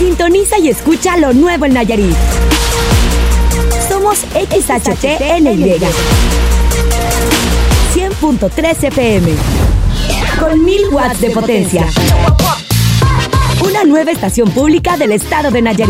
Sintoniza y escucha lo nuevo en Nayarit. Somos XHTNY 100.3 FM con 1000 watts de potencia. Una nueva estación pública del estado de Nayarit.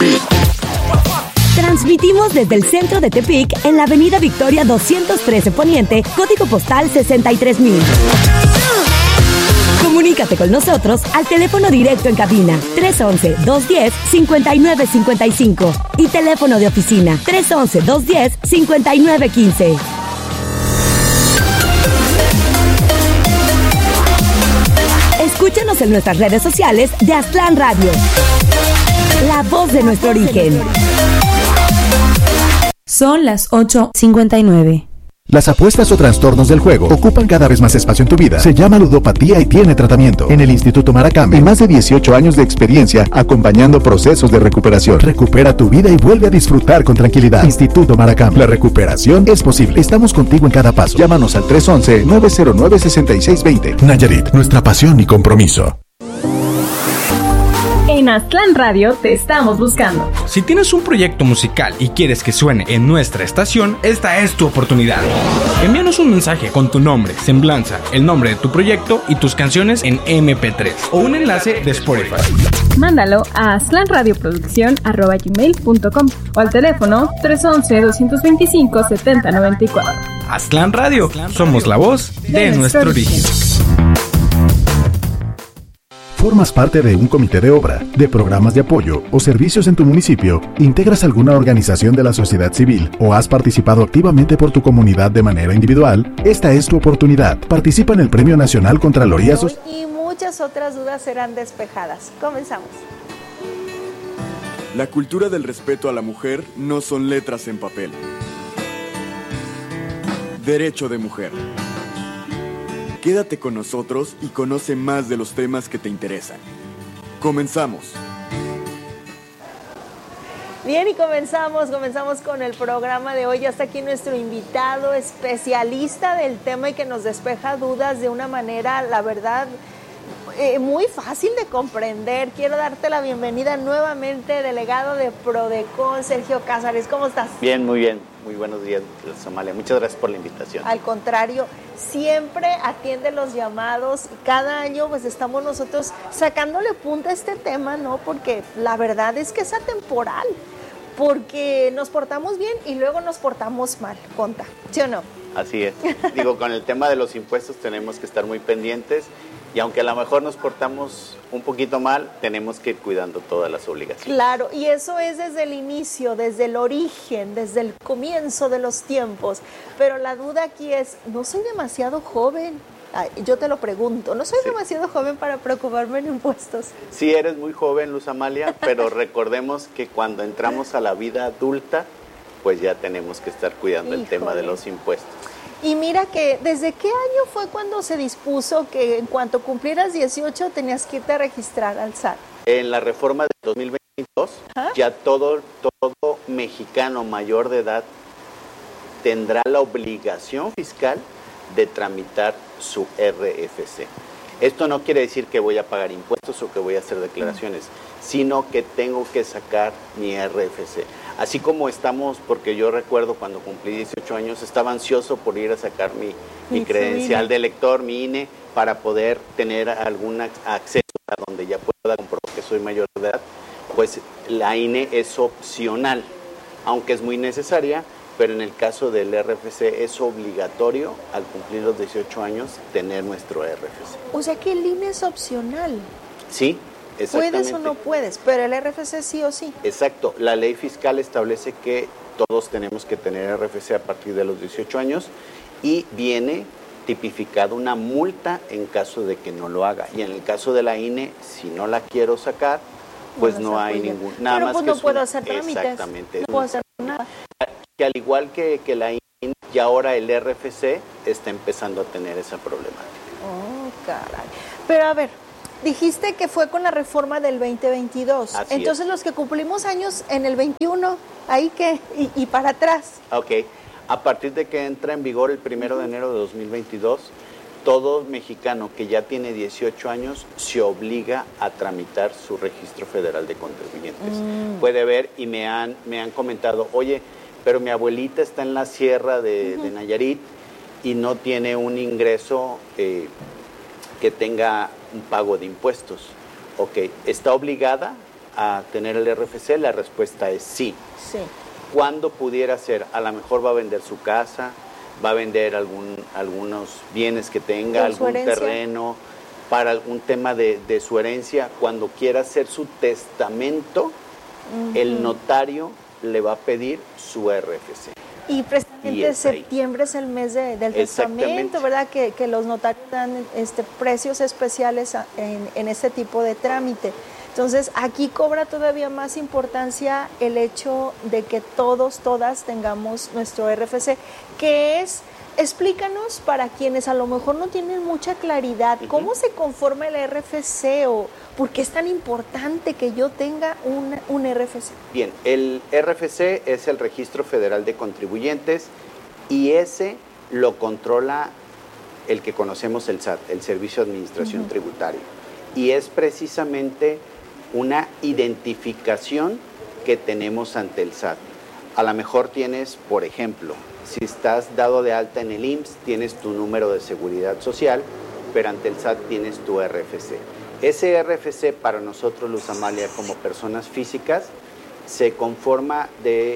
Transmitimos desde el centro de Tepic en la avenida Victoria 213 Poniente, código postal 63000. Comunícate con nosotros al teléfono directo en cabina 311-210-5955 y teléfono de oficina 311-210-5915. Escúchanos en nuestras redes sociales de Aztlán Radio, la voz de nuestro origen. Son las 8:59. Las apuestas o trastornos del juego ocupan cada vez más espacio en tu vida. Se llama ludopatía y tiene tratamiento. En el Instituto Maracame, más de 18 años de experiencia acompañando procesos de recuperación. Recupera tu vida y vuelve a disfrutar con tranquilidad. Instituto Maracame. La recuperación es posible. Estamos contigo en cada paso. Llámanos al 311-909-6620. Nayarit, nuestra pasión y compromiso. En Aztlán Radio te estamos buscando. Si tienes un proyecto musical y quieres que suene en nuestra estación, esta es tu oportunidad. Envíanos un mensaje con tu nombre, semblanza, el nombre de tu proyecto y tus canciones en MP3 o un enlace de Spotify. Mándalo a aztlanradioproducción@gmail.com o al teléfono 311-225-7094. Aztlán Radio, somos la voz de nuestro origen. ¿Formas parte de un comité de obra, de programas de apoyo o servicios en tu municipio? ¿Integras alguna organización de la sociedad civil o has participado activamente por tu comunidad de manera individual? Esta es tu oportunidad. Participa en el Premio Nacional Contraloría Social. Y muchas otras dudas serán despejadas. Comenzamos. La cultura del respeto a la mujer no son letras en papel. Derecho de mujer. Quédate con nosotros y conoce más de los temas que te interesan. Comenzamos. Bien, y comenzamos con el programa de hoy. Ya está aquí nuestro invitado especialista del tema y que nos despeja dudas de una manera, la verdad, muy fácil de comprender. Quiero darte la bienvenida nuevamente, delegado de Prodecon, Sergio Cázares. ¿Cómo estás? Bien, muy bien. Muy buenos días, Somalia. Muchas gracias por la invitación. Al contrario, siempre atiende los llamados. Cada año pues estamos nosotros sacándole punta a este tema, ¿no? Porque la verdad es que es atemporal. Porque nos portamos bien y luego nos portamos mal, Conta, ¿sí o no? Así es. Digo, con el tema de los impuestos tenemos que estar muy pendientes y aunque a lo mejor nos portamos un poquito mal, tenemos que ir cuidando todas las obligaciones. Claro, y eso es desde el inicio, desde el origen, desde el comienzo de los tiempos. Pero la duda aquí es, ¿no soy demasiado joven? Ay, yo te lo pregunto, ¿no soy demasiado joven para preocuparme en impuestos? Sí, eres muy joven, Luz Amalia, pero recordemos que cuando entramos a la vida adulta, pues ya tenemos que estar cuidando el tema de los impuestos. Y mira que, ¿desde qué año fue cuando se dispuso que en cuanto cumplieras 18 tenías que irte a registrar al SAT? En la reforma de 2022, ya todo mexicano mayor de edad tendrá la obligación fiscal de tramitar su RFC. Esto no quiere decir que voy a pagar impuestos o que voy a hacer declaraciones, sino que tengo que sacar mi RFC. Así como estamos, porque yo recuerdo cuando cumplí 18 años, estaba ansioso por ir a sacar mi credencial de elector, mi INE, para poder tener algún acceso a donde ya pueda comprobar que soy mayor de edad. Pues la INE es opcional, aunque es muy necesaria, pero en el caso del RFC es obligatorio al cumplir los 18 años tener nuestro RFC. O sea que el INE es opcional. Sí. Puedes o no puedes, pero el RFC sí o sí. Exacto, la ley fiscal establece que todos tenemos que tener RFC a partir de los 18 años y viene tipificada una multa en caso de que no lo haga. Y en el caso de la INE, si no la quiero sacar, pues no hay ningún... Nada pero más pues que no puedo hacer trámites. Exactamente. No puedo hacer nada. Que al igual que la INE, y ahora el RFC está empezando a tener esa problemática. Oh, caray. Pero a ver, dijiste que fue con la reforma del 2022. Así entonces es. Los que cumplimos años en el 21, ¿ahí qué? Y para atrás. Ok, a partir de que entra en vigor el 1 de enero de 2022, todo mexicano que ya tiene 18 años se obliga a tramitar su registro federal de contribuyentes. Puede ver y me han comentado, oye, pero mi abuelita está en la sierra de Nayarit y no tiene un ingreso que tenga un pago de impuestos. Ok, ¿está obligada a tener el RFC? La respuesta es sí. Sí. ¿Cuándo pudiera ser? A lo mejor va a vender su casa, va a vender algunos bienes que tenga, algún terreno, para algún tema de su herencia. Cuando quiera hacer su testamento, el notario le va a pedir su RFC. Y precisamente septiembre es el mes del testamento, ¿verdad? Que los notarios dan precios especiales en este tipo de trámite. Entonces, aquí cobra todavía más importancia el hecho de que todas tengamos nuestro RFC, que es, explícanos para quienes a lo mejor no tienen mucha claridad, ¿cómo se conforma el RFC o por qué es tan importante que yo tenga un RFC? Bien, el RFC es el Registro Federal de Contribuyentes y ese lo controla el que conocemos el SAT, el Servicio de Administración Tributaria, y es precisamente una identificación que tenemos ante el SAT. A lo mejor tienes, por ejemplo, si estás dado de alta en el IMSS, tienes tu número de seguridad social, pero ante el SAT tienes tu RFC. Ese RFC para nosotros, Luz Amalia, como personas físicas, se conforma de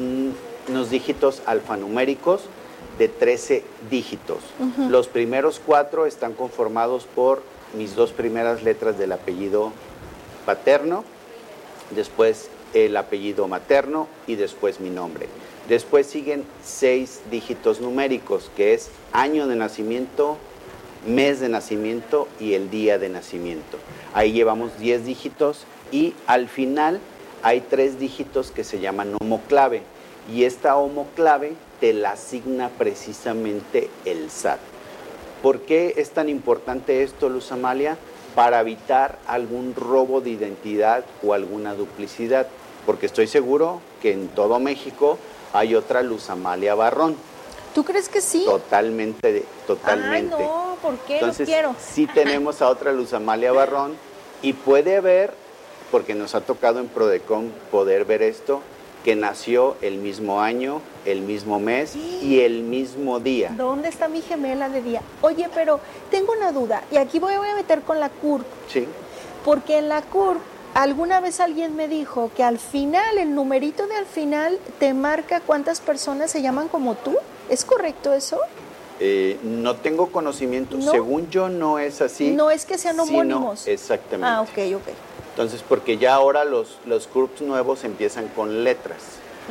unos dígitos alfanuméricos de 13 dígitos. Los primeros 4 están conformados por mis 2 primeras letras del apellido paterno, después el apellido materno y después mi nombre. Después siguen 6 dígitos numéricos, que es año de nacimiento, mes de nacimiento y el día de nacimiento. Ahí llevamos 10 dígitos y al final hay 3 dígitos que se llaman homoclave, y esta homoclave te la asigna precisamente el SAT. ¿Por qué es tan importante esto, Luz Amalia? Para evitar algún robo de identidad o alguna duplicidad, porque estoy seguro que en todo México hay otra Luz Amalia Barrón. ¿Tú crees que sí? Totalmente. Ay, no, ¿por qué? Entonces, sí tenemos a otra Luz Amalia Barrón y puede haber, porque nos ha tocado en Prodecon poder ver esto, que nació el mismo año, el mismo mes y el mismo día. ¿Dónde está mi gemela de día? Oye, pero tengo una duda, y aquí voy a meter con la CURP. Sí. Porque en la CURP, alguna vez alguien me dijo que al final, el numerito de al final, te marca cuántas personas se llaman como tú. ¿Es correcto eso? No tengo conocimiento. ¿No? Según yo, no es así. No es que sean homónimos. Sino, exactamente. Ah, ok. Entonces, porque ya ahora los CURPs nuevos empiezan con letras.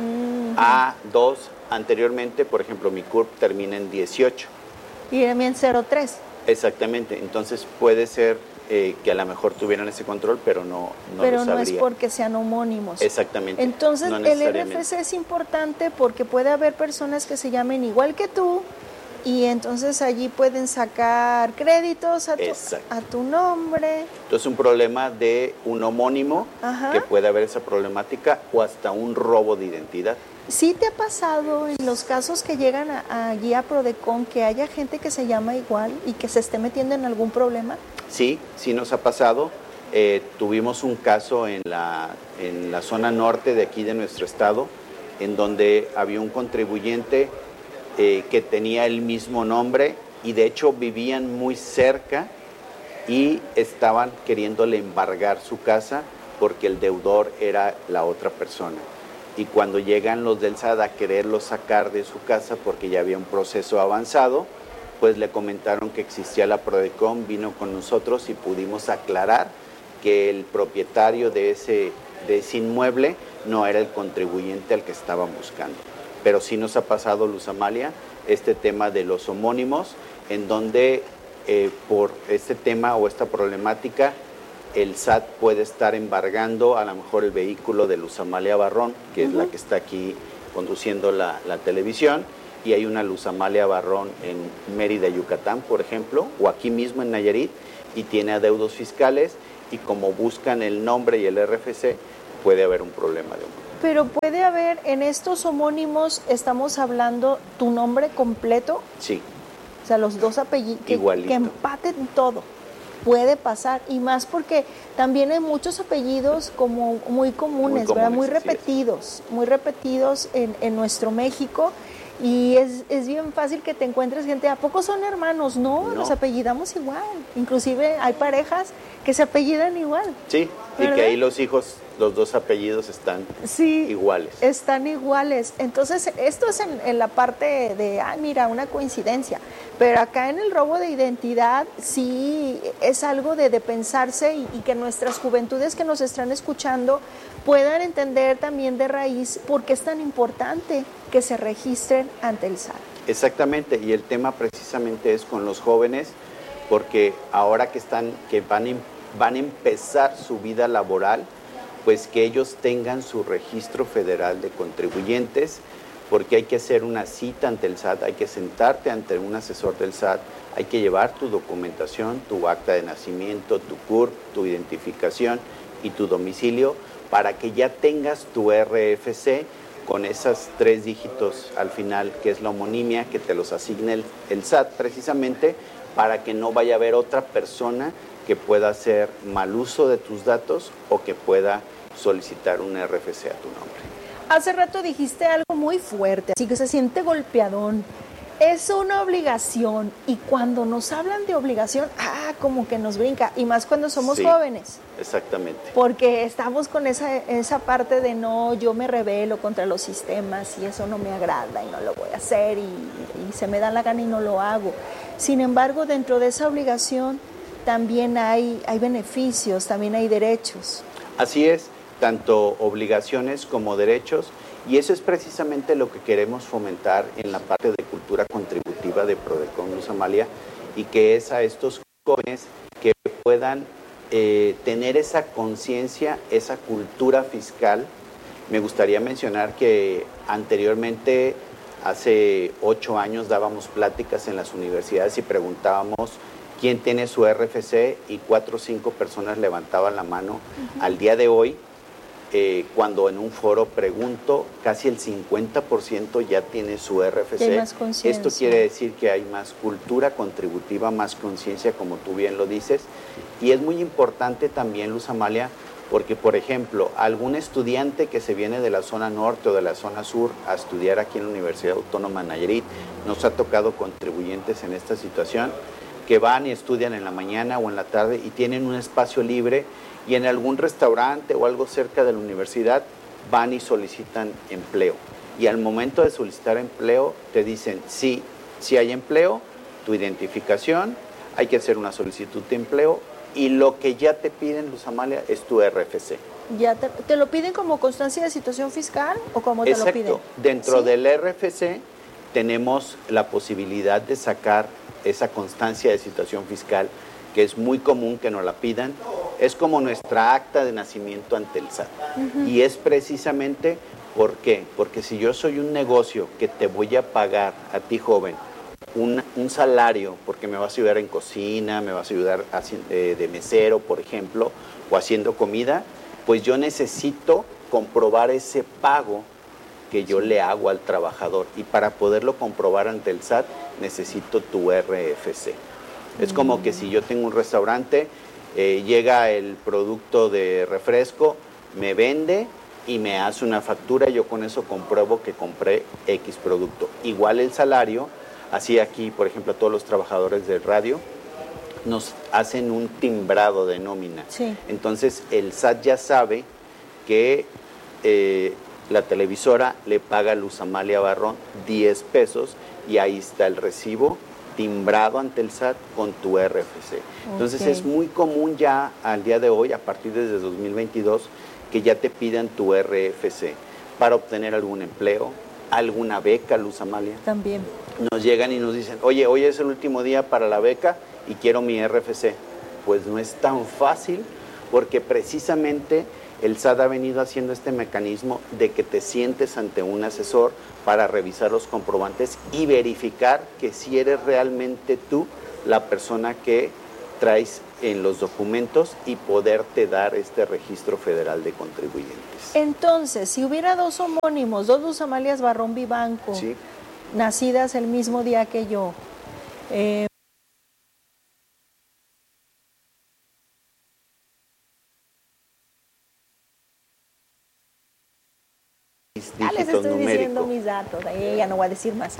A2, anteriormente, por ejemplo, mi CURP termina en 18. Y también 03. Exactamente. Entonces, puede ser que a lo mejor tuvieran ese control, pero no lo sabría. Pero no es porque sean homónimos. Exactamente. Entonces, no el RFC es importante porque puede haber personas que se llamen igual que tú, y entonces allí pueden sacar créditos a tu nombre. Entonces un problema de un homónimo, que puede haber esa problemática, o hasta un robo de identidad. ¿Sí te ha pasado en los casos que llegan allí a Prodecon que haya gente que se llama igual y que se esté metiendo en algún problema? Sí nos ha pasado. Tuvimos un caso en la zona norte de aquí de nuestro estado, en donde había un contribuyente que tenía el mismo nombre y de hecho vivían muy cerca y estaban queriéndole embargar su casa porque el deudor era la otra persona. Y cuando llegan los del SAT a quererlo sacar de su casa porque ya había un proceso avanzado, pues le comentaron que existía la Prodecon, vino con nosotros y pudimos aclarar que el propietario de ese inmueble no era el contribuyente al que estaban buscando. Pero sí nos ha pasado, Luz Amalia, este tema de los homónimos, en donde por este tema o esta problemática, el SAT puede estar embargando a lo mejor el vehículo de Luz Amalia Barrón, que es la que está aquí conduciendo la televisión, y hay una Luz Amalia Barrón en Mérida, Yucatán, por ejemplo, o aquí mismo en Nayarit, y tiene adeudos fiscales, y como buscan el nombre y el RFC, puede haber un problema de homónimo. Pero puede haber, en estos homónimos, ¿estamos hablando tu nombre completo? Sí. O sea, los dos apellidos, que Igualito. empaten todo. Puede pasar, y más porque también hay muchos apellidos como muy comunes, ¿verdad? Muy repetidos en nuestro México, y es bien fácil que te encuentres gente, ¿a poco son hermanos? No, nos apellidamos igual, inclusive hay parejas que se apellidan igual. Sí, ¿verdad? Y que ahí los hijos, los dos apellidos están iguales. Están iguales. Entonces, esto es en la parte de, mira, una coincidencia. Pero acá en el robo de identidad sí es algo de pensarse, y que nuestras juventudes que nos están escuchando puedan entender también de raíz por qué es tan importante que se registren ante el SAT. Exactamente, y el tema precisamente es con los jóvenes, porque ahora que van a empezar su vida laboral, pues que ellos tengan su registro federal de contribuyentes, porque hay que hacer una cita ante el SAT, hay que sentarte ante un asesor del SAT, hay que llevar tu documentación, tu acta de nacimiento, tu CURP, tu identificación y tu domicilio, para que ya tengas tu RFC con esos 3 dígitos al final, que es la homonimia, que te los asigne el SAT precisamente, para que no vaya a haber otra persona que pueda hacer mal uso de tus datos o que pueda solicitar un RFC a tu nombre. Hace rato dijiste algo muy fuerte, así que se siente golpeadón. Es una obligación, y cuando nos hablan de obligación, como que nos brinca, y más cuando somos jóvenes. Exactamente. Porque estamos con esa parte de no, yo me rebelo contra los sistemas y eso no me agrada y no lo voy a hacer, y se me da la gana y no lo hago. Sin embargo, dentro de esa obligación también hay beneficios, también hay derechos. Así es, tanto obligaciones como derechos, y eso es precisamente lo que queremos fomentar en la parte de cultura contributiva de Prodecon, Luz Amalia, y que es a estos jóvenes que puedan tener esa conciencia, esa cultura fiscal. Me gustaría mencionar que anteriormente, hace 8 años, dábamos pláticas en las universidades y preguntábamos quién tiene su RFC, y 4 o 5 personas levantaban la mano. Al día de hoy, cuando en un foro pregunto, casi el 50% ya tiene su RFC. Hay más conciencia. Esto quiere decir que hay más cultura contributiva, más conciencia, como tú bien lo dices. Y es muy importante también, Luz Amalia, porque, por ejemplo, algún estudiante que se viene de la zona norte o de la zona sur a estudiar aquí en la Universidad Autónoma de Nayarit, nos ha tocado contribuyentes en esta situación, que van y estudian en la mañana o en la tarde y tienen un espacio libre, y en algún restaurante o algo cerca de la universidad van y solicitan empleo. Y al momento de solicitar empleo te dicen, sí hay empleo, tu identificación, hay que hacer una solicitud de empleo, y lo que ya te piden, Luz Amalia, es tu RFC. ¿Ya te lo piden como constancia de situación fiscal o cómo te lo piden? Exacto. Dentro del RFC tenemos la posibilidad de sacar esa constancia de situación fiscal, que es muy común que nos la pidan. Es como nuestra acta de nacimiento ante el SAT. Y es precisamente, ¿por qué? Porque si yo soy un negocio que te voy a pagar a ti, joven, un salario, porque me vas a ayudar en cocina, me vas a ayudar de mesero, por ejemplo, o haciendo comida, pues yo necesito comprobar ese pago que yo le hago al trabajador, y para poderlo comprobar ante el SAT necesito tu RFC. Es como que si yo tengo un restaurante, llega el producto de refresco, me vende y me hace una factura, yo con eso compruebo que compré X producto. Igual el salario, así aquí, por ejemplo, a todos los trabajadores del radio, nos hacen un timbrado de nómina. Sí. Entonces el SAT ya sabe que la televisora le paga a Luz Amalia Barrón 10 pesos, y ahí está el recibo timbrado ante el SAT con tu RFC. Entonces es muy común ya al día de hoy, a partir desde 2022, que ya te pidan tu RFC para obtener algún empleo, alguna beca, Luz Amalia. También. Nos llegan y nos dicen, oye, hoy es el último día para la beca y quiero mi RFC. Pues no es tan fácil, porque precisamente el SAT ha venido haciendo este mecanismo de que te sientes ante un asesor para revisar los comprobantes y verificar que si eres realmente tú la persona que traes en los documentos, y poderte dar este registro federal de contribuyentes. Entonces, si hubiera 2 homónimos, 2 Luz Amalias Barrón Vivanco, Sí. nacidas el mismo día que yo, Les estoy diciendo mis datos, ya no voy a decir más.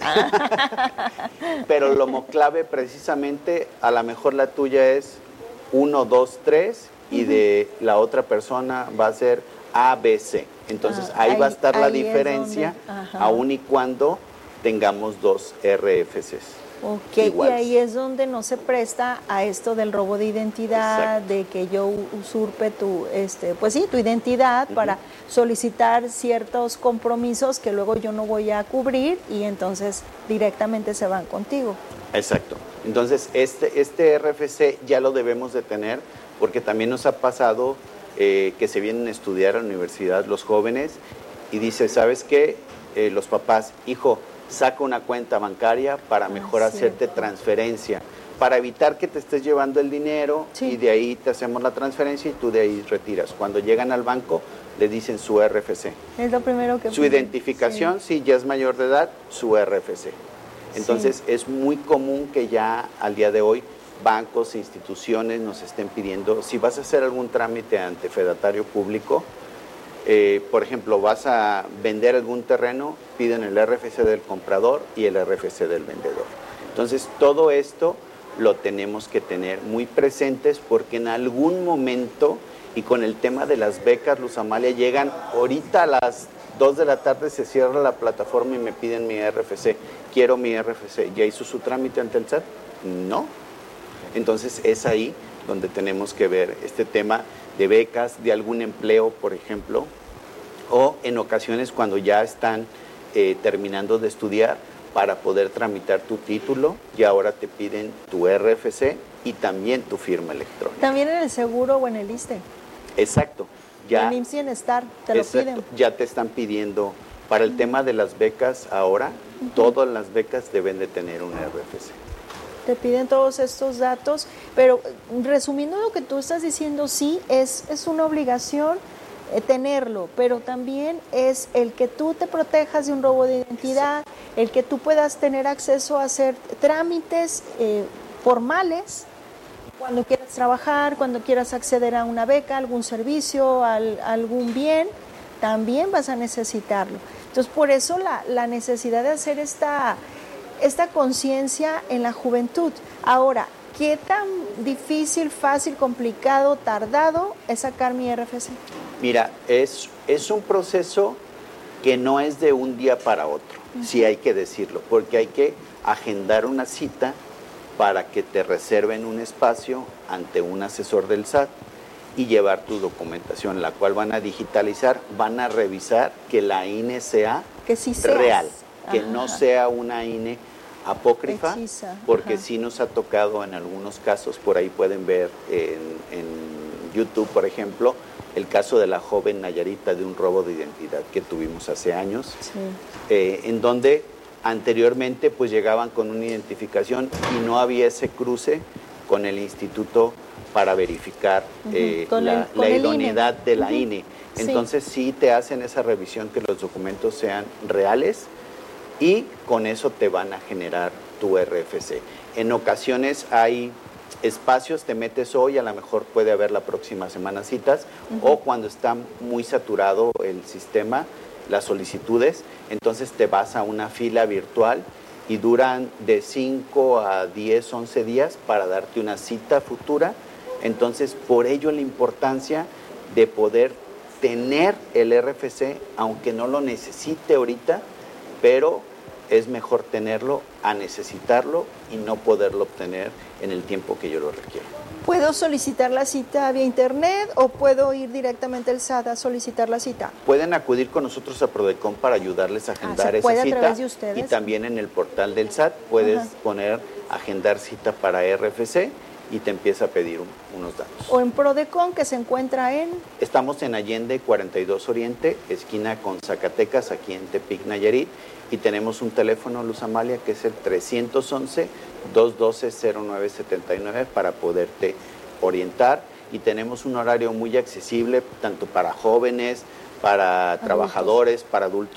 Pero lo clave precisamente, a lo mejor la tuya es 1, 2, 3 y de la otra persona va a ser ABC. Entonces ahí va a estar la diferencia, aun y cuando tengamos 2 RFCs. Ok, iguales. Y ahí es donde no se presta a esto del robo de identidad, exacto, de que yo usurpe tu identidad para solicitar ciertos compromisos que luego yo no voy a cubrir y entonces directamente se van contigo. Exacto. Entonces este RFC ya lo debemos de tener porque también nos ha pasado que se vienen a estudiar a la universidad los jóvenes y dice, ¿sabes qué? Los papás, hijo, saca una cuenta bancaria para mejor hacerte transferencia, para evitar que te estés llevando el dinero y de ahí te hacemos la transferencia y tú de ahí retiras. Cuando llegan al banco le dicen su RFC. Es lo primero que... Su identificación, si ya es mayor de edad, su RFC. Entonces es muy común que ya al día de hoy bancos e instituciones nos estén pidiendo, si vas a hacer algún trámite ante fedatario público, por ejemplo, vas a vender algún terreno, piden el RFC del comprador y el RFC del vendedor. Entonces, todo esto lo tenemos que tener muy presentes porque en algún momento, y con el tema de las becas, Luz Amalia, llegan ahorita a las 2 de la tarde, se cierra la plataforma y me piden mi RFC. Quiero mi RFC. ¿Ya hizo su trámite ante el SAT? No. Entonces, es ahí donde tenemos que ver este tema de becas, de algún empleo, por ejemplo, o en ocasiones cuando ya están terminando de estudiar para poder tramitar tu título y ahora te piden tu RFC y también tu firma electrónica. También en el seguro o en el ISSSTE. Exacto. Ya, en IMSS Bienestar te lo piden. Ya te están pidiendo, para el tema de las becas ahora, todas las becas deben de tener un RFC. Te piden todos estos datos, pero resumiendo lo que tú estás diciendo, sí, es una obligación tenerlo, pero también es el que tú te protejas de un robo de identidad, el que tú puedas tener acceso a hacer trámites formales cuando quieras trabajar, cuando quieras acceder a una beca, algún servicio, algún bien, también vas a necesitarlo. Entonces, por eso la necesidad de hacer esta conciencia en la juventud. Ahora, ¿qué tan difícil, fácil, complicado, tardado es sacar mi RFC? Mira, es un proceso que no es de un día para otro, sí hay que decirlo, porque hay que agendar una cita para que te reserven un espacio ante un asesor del SAT y llevar tu documentación, la cual van a digitalizar, van a revisar que la INE sea real, que no sea una INE apócrifa, porque sí nos ha tocado en algunos casos, por ahí pueden ver en YouTube, por ejemplo, el caso de la joven Nayarita de un robo de identidad que tuvimos hace años, en donde anteriormente pues llegaban con una identificación y no había ese cruce con el instituto para verificar la idoneidad de la INE. Entonces sí te hacen esa revisión que los documentos sean reales y con eso te van a generar tu RFC. En ocasiones hay espacios, te metes hoy, a lo mejor puede haber la próxima semana citas, o cuando está muy saturado el sistema, las solicitudes, entonces te vas a una fila virtual y duran de 5 a 10, 11 días para darte una cita futura. Entonces, por ello la importancia de poder tener el RFC, aunque no lo necesite ahorita, pero es mejor tenerlo a necesitarlo y no poderlo obtener en el tiempo que yo lo requiero. ¿Puedo solicitar la cita vía internet o puedo ir directamente al SAT a solicitar la cita? Pueden acudir con nosotros a Prodecon para ayudarles a agendar esa cita. ¿A través de ustedes? Y también en el portal del SAT puedes poner agendar cita para RFC y te empieza a pedir unos datos. O en Prodecon, que se encuentra en... Estamos en Allende 42 Oriente, esquina con Zacatecas, aquí en Tepic, Nayarit, y tenemos un teléfono, Luz Amalia, que es el 311-212-0979 para poderte orientar, y tenemos un horario muy accesible tanto para jóvenes, para trabajadores, para adultos